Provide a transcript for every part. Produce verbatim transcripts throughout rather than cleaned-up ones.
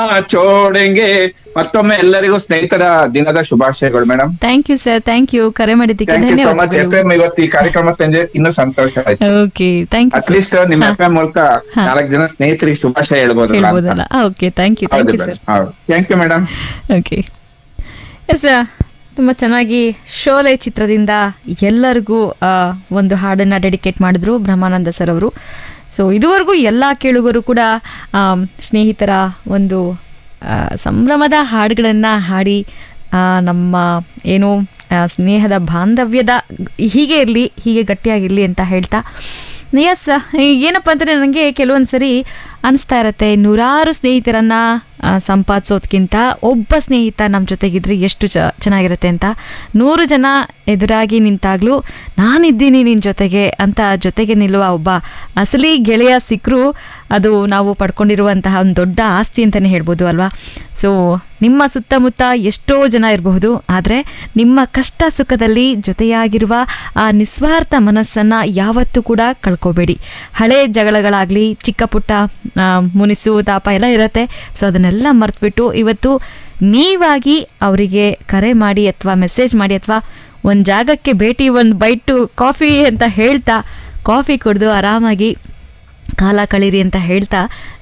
ಚೋಡೆಂಗೆ. ಮತ್ತೊಮ್ಮೆ ಎಲ್ಲರಿಗೂ ಸ್ನೇಹಿತರ ದಿನದ ಶುಭಾಶಯಗಳು madam. Thank you sir, thank you. ಕರೆ ಮಾಡಿದ್ದಕ್ಕೆ thank you so much. F M ಇವತ್ತು ಈ ಕಾರ್ಯಕ್ರಮ ತಂದೆ ಇನ್ನೂ ಸಂತೋಷ ಆಯ್ತು. Okay, thank you. ಅಟ್ಲೀಸ್ಟ್ ನಿಮ್ಮ ಎಫ್ ಎಂ ಮೂಲಕ ನಾಲ್ಕು ಜನ ಸ್ನೇಹಿತರಿಗೆ ಶುಭಾಶಯ ಹೇಳ್ಬೋದಲ್ಲ. ಹೇಳ್ಬೋದಲ್ಲ. Okay, thank you, thank you sir. Thank you madam. Okay, S, ತುಂಬ ಚೆನ್ನಾಗಿ ಶೋಲೆ ಚಿತ್ರದಿಂದ ಎಲ್ಲರಿಗೂ ಒಂದು ಹಾಡನ್ನು ಡೆಡಿಕೇಟ್ ಮಾಡಿದ್ರು ಬ್ರಹ್ಮಾನಂದ ಸರ್ ಅವರು. ಸೊ ಇದುವರೆಗೂ ಎಲ್ಲ ಕೇಳುಗರು ಕೂಡ ಸ್ನೇಹಿತರ ಒಂದು ಸಂಭ್ರಮದ ಹಾಡುಗಳನ್ನು ಹಾಡಿ ನಮ್ಮ ಏನು ಸ್ನೇಹದ ಬಾಂಧವ್ಯದ ಹೀಗೆ ಇರಲಿ, ಹೀಗೆ ಗಟ್ಟಿಯಾಗಿರಲಿ ಅಂತ ಹೇಳ್ತಾ, ಎಸ್, ಏನಪ್ಪ ಅಂದರೆ ನನಗೆ ಕೆಲವೊಂದು ಸರಿ ಅನಿಸ್ತಾ ಇರತ್ತೆ, ನೂರಾರು ಸ್ನೇಹಿತರನ್ನು ಸಂಪಾದಿಸೋದಕ್ಕಿಂತ ಒಬ್ಬ ಸ್ನೇಹಿತ ನಮ್ಮ ಜೊತೆಗಿದ್ರೆ ಎಷ್ಟು ಚ ಚೆನ್ನಾಗಿರುತ್ತೆ ಅಂತ. ನೂರು ಜನ ಎದುರಾಗಿ ನಿಂತಾಗಲೂ ನಾನಿದ್ದೀನಿ ನಿನ್ನ ಜೊತೆಗೆ ಅಂತ ಜೊತೆಗೆ ನಿಲ್ಲುವ ಒಬ್ಬ ಅಸಲಿ ಗೆಳೆಯ ಸಿಕ್ಕರೂ ಅದು ನಾವು ಪಡ್ಕೊಂಡಿರುವಂತಹ ಒಂದು ದೊಡ್ಡ ಆಸ್ತಿ ಅಂತಲೇ ಹೇಳ್ಬೋದು ಅಲ್ವಾ. ಸೊ ನಿಮ್ಮ ಸುತ್ತಮುತ್ತ ಎಷ್ಟೋ ಜನ ಇರಬಹುದು, ಆದರೆ ನಿಮ್ಮ ಕಷ್ಟ ಸುಖದಲ್ಲಿ ಜೊತೆಯಾಗಿರುವ ಆ ನಿಸ್ವಾರ್ಥ ಮನಸ್ಸನ್ನು ಯಾವತ್ತೂ ಕೂಡ ಕಳ್ಕೋಬೇಡಿ. ಹಳೆ ಜಗಳಗಳಾಗಲಿ, ಚಿಕ್ಕ ಪುಟ್ಟ ಮುನಿಸು ತಾಪ ಎಲ್ಲ ಇರುತ್ತೆ. ಸೊ ಅದನ್ನೆಲ್ಲ ಮರೆತುಬಿಟ್ಟು ಇವತ್ತು ನೀವಾಗಿ ಅವರಿಗೆ ಕರೆ ಮಾಡಿ ಅಥವಾ ಮೆಸೇಜ್ ಮಾಡಿ ಅಥವಾ ಒಂದು ಜಾಗಕ್ಕೆ ಭೇಟಿ, ಒಂದು ಬೈಟು ಕಾಫಿ ಅಂತ ಹೇಳ್ತಾ ಕಾಫಿ ಕುಡಿದು ಆರಾಮಾಗಿ ಕಾಲ ಕಳೀರಿ ಅಂತ ಹೇಳ್ತಾ,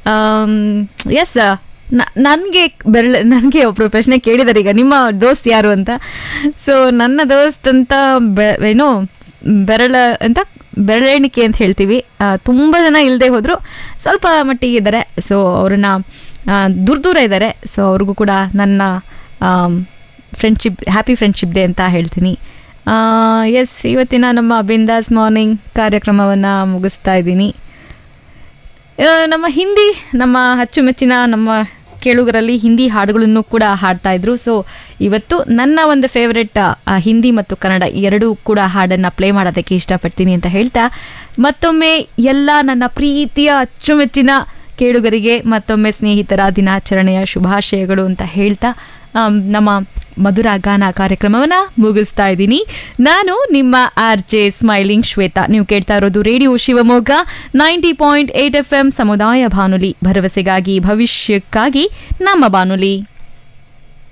ಎಸ್, ನನಗೆ ಬೆರಳ ನನಗೆ ಒಬ್ಬರು ಪ್ರಶ್ನೆ ಕೇಳಿದಾರೆ ಈಗ, ನಿಮ್ಮ ದೋಸ್ತ್ ಯಾರು ಅಂತ. ಸೊ ನನ್ನ ದೋಸ್ತ್ ಅಂತ ಬೆ ಏನೋ ಬೆರಳ ಅಂತ ಬೆರಳೆಣಿಕೆ ಅಂತ ಹೇಳ್ತೀವಿ. ತುಂಬ ಜನ ಇಲ್ಲದೆ ಹೋದರೂ ಸ್ವಲ್ಪ ಮಟ್ಟಿಗೆ ಇದ್ದಾರೆ. ಸೊ ಅವ್ರನ್ನ ದೂರ ದೂರ ಇದ್ದಾರೆ. ಸೊ ಅವ್ರಿಗೂ ಕೂಡ ನನ್ನ ಫ್ರೆಂಡ್ಶಿಪ್ ಹ್ಯಾಪಿ ಫ್ರೆಂಡ್ಶಿಪ್ ಡೇ ಅಂತ ಹೇಳ್ತೀನಿ. ಎಸ್, ಇವತ್ತಿನ ನಮ್ಮ ಬಿಂದಾಸ್ ಮಾರ್ನಿಂಗ್ ಕಾರ್ಯಕ್ರಮವನ್ನು ಮುಗಿಸ್ತಾ ಇದ್ದೀನಿ. ನಮ್ಮ ಹಿಂದಿ, ನಮ್ಮ ಅಚ್ಚುಮೆಚ್ಚಿನ ನಮ್ಮ ಕೇಳುಗರಲ್ಲಿ ಹಿಂದಿ ಹಾಡುಗಳನ್ನು ಕೂಡ ಹಾಡ್ತಾ ಇದ್ರು. ಸೊ ಇವತ್ತು ನನ್ನ ಒಂದು ಫೇವ್ರೆಟ್ ಹಿಂದಿ ಮತ್ತು ಕನ್ನಡ ಎರಡೂ ಕೂಡ ಹಾಡನ್ನು ಪ್ಲೇ ಮಾಡೋದಕ್ಕೆ ಇಷ್ಟಪಡ್ತೀನಿ ಅಂತ ಹೇಳ್ತಾ, ಮತ್ತೊಮ್ಮೆ ಎಲ್ಲ ನನ್ನ ಪ್ರೀತಿಯ ಅಚ್ಚುಮೆಚ್ಚಿನ ಕೇಳುಗರಿಗೆ ಮತ್ತೊಮ್ಮೆ ಸ್ನೇಹಿತರ ದಿನಾಚರಣೆಯ ಶುಭಾಶಯಗಳು ಅಂತ ಹೇಳ್ತಾ ನಮ್ಮ ಮಧುರ ಗಾನ ಕಾರ್ಯಕ್ರಮವನ್ನು ಮುಗಿಸ್ತಾ ಇದ್ದೀನಿ. ನಾನು ನಿಮ್ಮ ಆರ್ ಜೆ ಸ್ಮೈಲಿಂಗ್ ಶ್ವೇತಾ. ನೀವು ಕೇಳ್ತಾ ಇರೋದು radio Shivamogga ninety point eight F M ಸಮುದಾಯ ಬಾನುಲಿ, ಭರವಸೆಗಾಗಿ ಭವಿಷ್ಯಕ್ಕಾಗಿ ನಮ್ಮ ಬಾನುಲಿ.